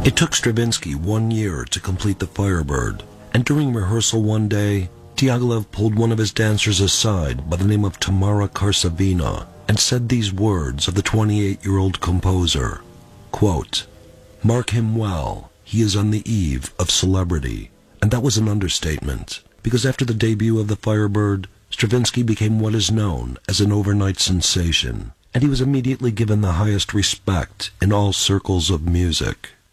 It took Stravinsky 1 year to complete the Firebird, and during rehearsal one day, Diaghilev pulled one of his dancers aside by the name of Tamara Karsavina and said these words of the 28-year-old composer, quote, "Mark him well, he is on the eve of celebrity." And that was an understatement, because after the debut of the Firebird, Stravinsky became what is known as an overnight sensation, and he was immediately given the highest respect in all circles of music.